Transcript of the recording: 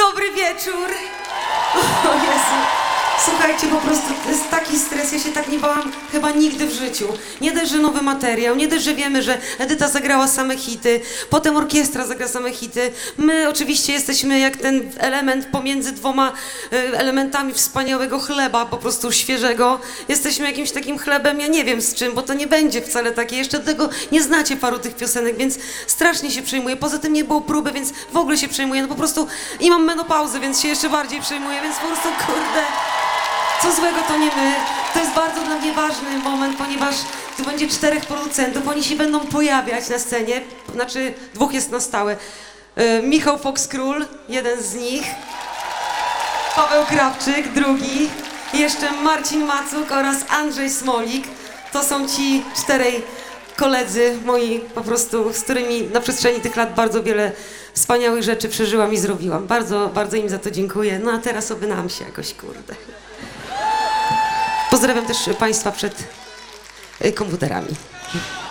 Dobry wieczór! O Jezu. Słuchajcie, po prostu to jest taki stres, ja się tak nie bałam chyba nigdy w życiu. Nie dość, że nowy materiał, nie dość, że wiemy, że Edyta zagrała same hity, potem orkiestra zagra same hity. My oczywiście jesteśmy jak ten element pomiędzy dwoma elementami wspaniałego chleba, po prostu świeżego. Jesteśmy jakimś takim chlebem, ja nie wiem z czym, bo to nie będzie wcale takie. Jeszcze do tego nie znacie paru tych piosenek, więc strasznie się przejmuję. Poza tym nie było próby, więc w ogóle się przejmuję. No po prostu i mam menopauzę, więc się jeszcze bardziej przejmuję, więc po prostu kurde... Co złego to nie my. To jest bardzo dla mnie ważny moment, ponieważ tu będzie 4 producentów, oni się będą pojawiać na scenie, znaczy 2 jest na stałe. Michał Fox-Król, jeden z nich, Paweł Krawczyk, drugi, i jeszcze Marcin Macuk oraz Andrzej Smolik. To są ci 4 koledzy moi po prostu, z którymi na przestrzeni tych lat bardzo wiele wspaniałych rzeczy przeżyłam i zrobiłam. Bardzo, bardzo im za to dziękuję. No a teraz oby nam się jakoś, kurde. Pozdrawiam też Państwa przed komputerami.